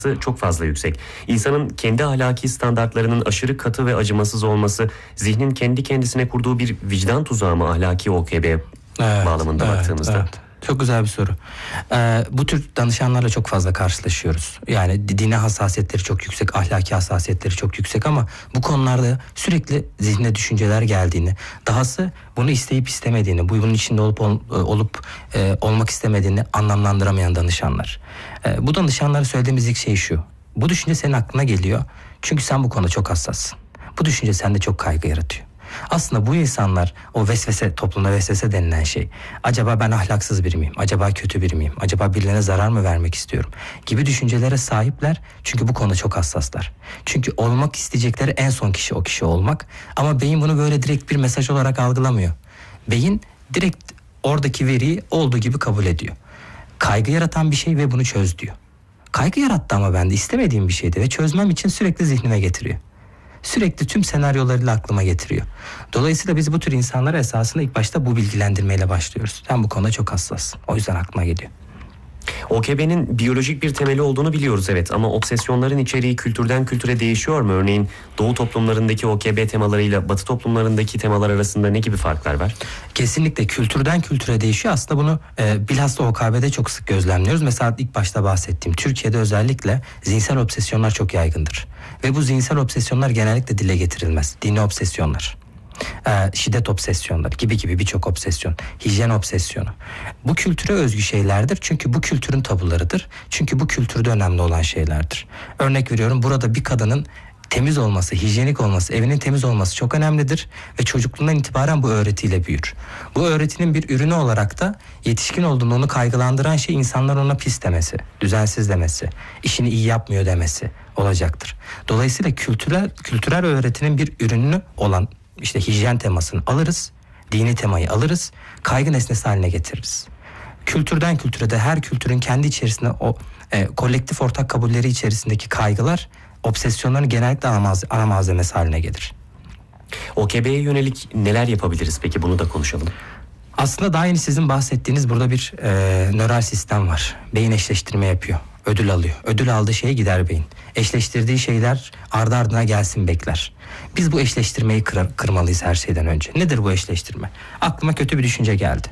çok fazla yüksek. İnsanın kendi ahlaki standartlarının aşırı katı ve acımasız olması zihnin kendi kendisine kurduğu bir vicdan tuzağı mı ahlaki OKB bağlamında baktığımızda? Evet. Çok güzel bir soru. Bu tür danışanlarla çok fazla karşılaşıyoruz. Yani dine hassasiyetleri çok yüksek, ahlaki hassasiyetleri çok yüksek ama bu konularda sürekli zihne düşünceler geldiğini, dahası bunu isteyip istemediğini, bunun içinde olmak istemediğini anlamlandıramayan danışanlar. Bu danışanlara söylediğimiz ilk şey şu: bu düşünce senin aklına geliyor çünkü sen bu konuda çok hassassın. Bu düşünce sende çok kaygı yaratıyor. Aslında bu insanlar o vesvese, toplumda vesvese denilen şey, acaba ben ahlaksız biri miyim, acaba kötü biri miyim, acaba birilerine zarar mı vermek istiyorum gibi düşüncelere sahipler. Çünkü bu konuda çok hassaslar. Çünkü olmak isteyecekleri en son kişi o kişi olmak, ama beyin bunu böyle direkt bir mesaj olarak algılamıyor. Beyin direkt oradaki veriyi olduğu gibi kabul ediyor. Kaygı yaratan bir şey ve bunu çöz diyor. Kaygı yarattı ama ben de istemediğim bir şeydi ve çözmem için sürekli zihnime getiriyor. Sürekli tüm senaryolarıyla aklıma getiriyor. Dolayısıyla biz bu tür insanlara esasında ilk başta bu bilgilendirmeyle başlıyoruz. Sen bu konuda çok hassassın. O yüzden aklıma geliyor. OKB'nin biyolojik bir temeli olduğunu biliyoruz, evet, ama obsesyonların içeriği kültürden kültüre değişiyor mu? Örneğin Doğu toplumlarındaki OKB temalarıyla Batı toplumlarındaki temalar arasında ne gibi farklar var? Kesinlikle kültürden kültüre değişiyor. Aslında bunu bilhassa OKB'de çok sık gözlemliyoruz. Mesela ilk başta bahsettiğim Türkiye'de özellikle zihinsel obsesyonlar çok yaygındır. Ve bu zihinsel obsesyonlar genellikle dile getirilmez. Dini obsesyonlar, şiddet obsesyonları gibi birçok obsesyon, hijyen obsesyonu. Bu kültüre özgü şeylerdir çünkü bu kültürün tabularıdır. Çünkü bu kültürde önemli olan şeylerdir. Örnek veriyorum, burada bir kadının temiz olması, hijyenik olması, evinin temiz olması çok önemlidir ve çocukluğundan itibaren bu öğretiyle büyür. Bu öğretinin bir ürünü olarak da yetişkin olduğunda onu kaygılandıran şey insanlar ona pis demesi, düzensiz demesi, işini iyi yapmıyor demesi olacaktır. Dolayısıyla kültürel öğretinin bir ürünü olan İşte hijyen temasını alırız, dini temayı alırız, kaygı nesnesi haline getiririz. Kültürden kültüre de her kültürün kendi içerisinde o kolektif ortak kabulleri içerisindeki kaygılar, obsesyonların genellikle ana malzemesi haline gelir. OKB'ye yönelik neler yapabiliriz peki, bunu da konuşalım. Aslında daha yeni sizin bahsettiğiniz burada bir nöral sistem var. Beyin eşleştirme yapıyor, ödül alıyor. Ödül aldığı şeye gider beyin. Eşleştirdiği şeyler ardı ardına gelsin bekler. Biz bu eşleştirmeyi kırmalıyız her şeyden önce. Nedir bu eşleştirme? Aklıma kötü bir düşünce geldi.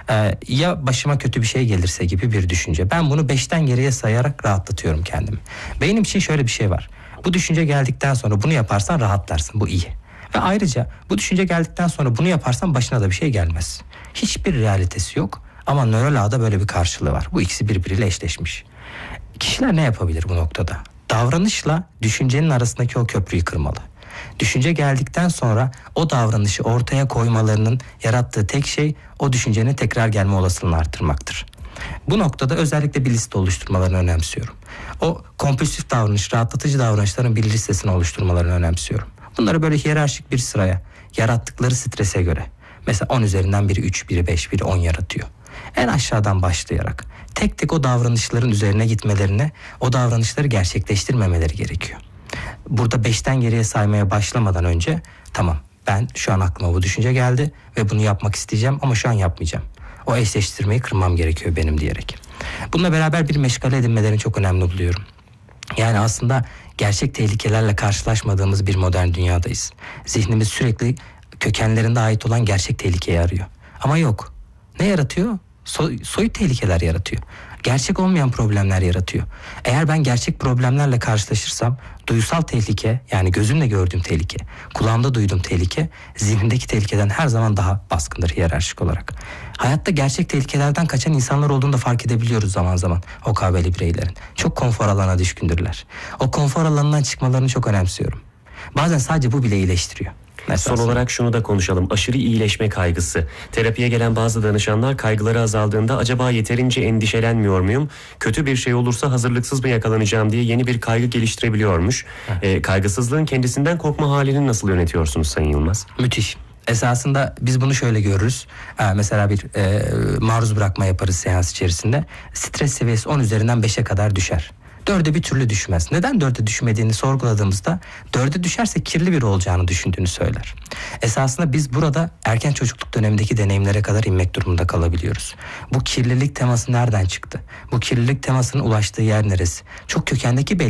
Ya başıma kötü bir şey gelirse gibi bir düşünce. Ben bunu 5'ten geriye sayarak rahatlatıyorum kendimi. Beynim için şöyle bir şey var: bu düşünce geldikten sonra bunu yaparsan rahatlarsın, bu iyi. Ve ayrıca bu düşünce geldikten sonra bunu yaparsan başına da bir şey gelmez. Hiçbir realitesi yok ama nöral ağda böyle bir karşılığı var. Bu ikisi birbiriyle eşleşmiş. Kişiler ne yapabilir bu noktada? Davranışla düşüncenin arasındaki o köprüyü kırmalı. Düşünce geldikten sonra o davranışı ortaya koymalarının yarattığı tek şey o düşüncenin tekrar gelme olasılığını arttırmaktır. Bu noktada özellikle bir liste oluşturmalarını önemsiyorum. O kompulsif davranış, rahatlatıcı davranışların bir listesini oluşturmalarını önemsiyorum. Bunları böyle hiyerarşik bir sıraya, yarattıkları strese göre. Mesela 10 üzerinden biri 3, biri 5, biri 10 yaratıyor. En aşağıdan başlayarak tek tek o davranışların üzerine gitmelerine, o davranışları gerçekleştirmemeleri gerekiyor. Burada 5'ten geriye saymaya başlamadan önce, tamam, ben şu an aklıma bu düşünce geldi ve bunu yapmak isteyeceğim ama şu an yapmayacağım. O eşleştirmeyi kırmam gerekiyor benim diyerek. Bununla beraber bir meşgale edinmelerini çok önemli buluyorum. Yani aslında gerçek tehlikelerle karşılaşmadığımız bir modern dünyadayız. Zihnimiz sürekli kökenlerinde ait olan gerçek tehlikeyi arıyor. Ama yok. Ne yaratıyor? Soyut tehlikeler yaratıyor. Gerçek olmayan problemler yaratıyor. Eğer ben gerçek problemlerle karşılaşırsam duysal tehlike, yani gözümle gördüğüm tehlike, kulağımda duyduğum tehlike zihnimdeki tehlikeden her zaman daha baskındır hiyerarşik olarak. Hayatta gerçek tehlikelerden kaçan insanlar olduğunu da fark edebiliyoruz zaman zaman OKB'li bireylerin. Çok konfor alanına düşkündürler. O konfor alanından çıkmalarını çok önemsiyorum. Bazen sadece bu bile iyileştiriyor. Son olarak şunu da konuşalım. Aşırı iyileşme kaygısı. Terapiye gelen bazı danışanlar kaygıları azaldığında acaba yeterince endişelenmiyor muyum? Kötü bir şey olursa hazırlıksız mı yakalanacağım diye yeni bir kaygı geliştirebiliyormuş. Kaygısızlığın kendisinden korkma halini nasıl yönetiyorsunuz Sayın Yılmaz? Müthiş. Esasında biz bunu şöyle görürüz. Mesela bir maruz bırakma yaparız seans içerisinde. Stres seviyesi 10 üzerinden 5'e kadar düşer. 4'e bir türlü düşmez. Neden 4'e düşmediğini sorguladığımızda 4'e düşerse kirli biri olacağını düşündüğünü söyler. Esasında biz burada erken çocukluk dönemindeki deneyimlere kadar inmek durumunda kalabiliyoruz. Bu kirlilik teması nereden çıktı? Bu kirlilik temasının ulaştığı yer neresi? Çok kökendeki belki